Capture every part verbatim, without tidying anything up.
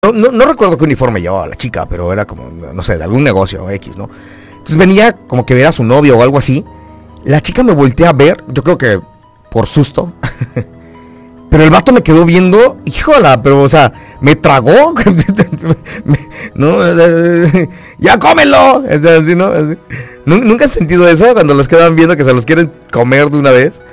No, no, no recuerdo qué uniforme llevaba la chica, pero era como, no sé, de algún negocio X, ¿no? Entonces venía como que ver a su novio o algo así. La chica me voltea a ver, yo creo que por susto. Pero el vato me quedó viendo, híjola, pero, o sea, me tragó. ¿No? ¡Ya cómelo! Así, ¿no? Así. ¿Nunca has sentido eso cuando los quedan viendo que se los quieren comer de una vez?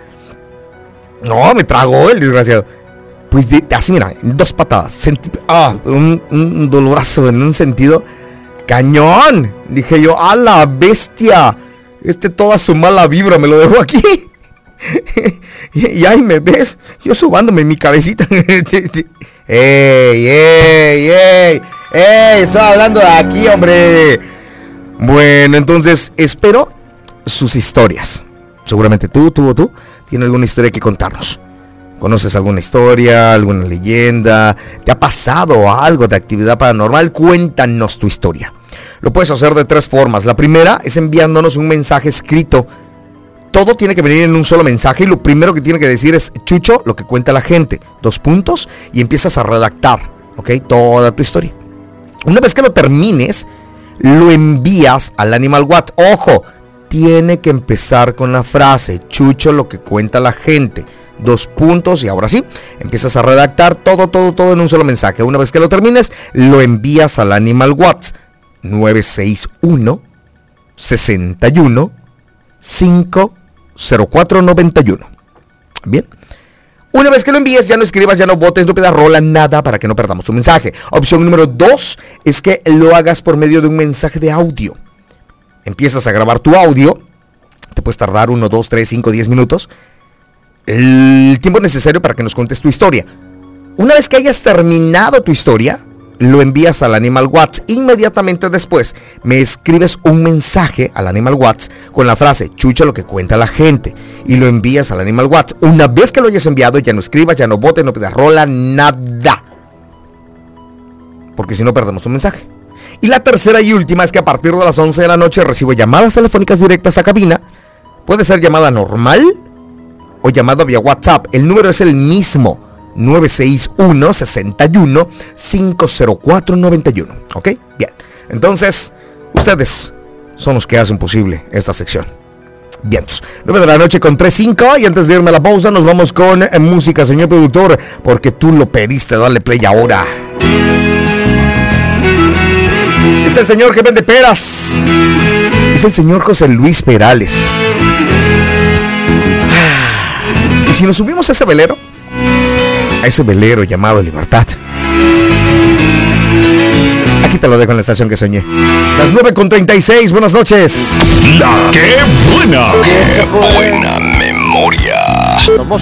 No, me tragó el desgraciado. Pues de, así, mira, en dos patadas. Sentí, ah, un, un dolorazo en un sentido cañón. Dije yo, ¡a la bestia! Este toda su mala vibra me lo dejó aquí. y, y ahí me ves, yo subándome mi cabecita. ¡Ey, ey, ey! ¡Ey! Estoy hablando de aquí, hombre. Bueno, entonces, espero sus historias. Seguramente tú, tú o tú, tienes alguna historia que contarnos. ¿Conoces alguna historia, alguna leyenda? ¿Te ha pasado algo de actividad paranormal? Cuéntanos tu historia. Lo puedes hacer de tres formas. La primera es enviándonos un mensaje escrito. Todo tiene que venir en un solo mensaje y lo primero que tiene que decir es Chucho, lo que cuenta la gente. Dos puntos y empiezas a redactar, ¿ok? Toda tu historia. Una vez que lo termines, lo envías al Animal What. Ojo, tiene que empezar con la frase Chucho, lo que cuenta la gente. Dos puntos y ahora sí, empiezas a redactar todo, todo, todo en un solo mensaje. Una vez que lo termines, lo envías al Animal What. nueve seis uno, seis uno, cinco cero cuatro nueve uno. Bien. Una vez que lo envíes, ya no escribas, ya no votes, no pidas rola, nada para que no perdamos tu mensaje. Opción número dos es que lo hagas por medio de un mensaje de audio. Empiezas a grabar tu audio. Te puedes tardar uno, dos, tres, cinco, diez minutos. El tiempo necesario para que nos cuentes tu historia. Una vez que hayas terminado tu historia, lo envías al Animal Watts. Inmediatamente después me escribes un mensaje al Animal Watts con la frase Chucha, lo que cuenta la gente, y lo envías al Animal Watts. Una vez que lo hayas enviado, ya no escribas, ya no votes, no pidas rola, nada, porque si no perdemos tu mensaje. Y la tercera y última es que a partir de las once de la noche recibo llamadas telefónicas directas a cabina. Puede ser llamada normal o llamada vía WhatsApp. El número es el mismo, nueve seis uno, seis uno, cinco cero cuatro nueve uno. ¿Ok? Bien. Entonces, ustedes son los que hacen posible esta sección. Vientos. nueve de la noche con tres cinco. Y antes de irme a la pausa, nos vamos con eh, música, señor productor, porque tú lo pediste. Dale play ahora. Es el señor que vende peras. Es el señor José Luis Perales. Y si nos subimos a ese velero, a ese velero llamado Libertad, aquí te lo dejo en la estación que soñé. Las nueve con treinta y seis, buenas noches. La que buena, qué buena memoria.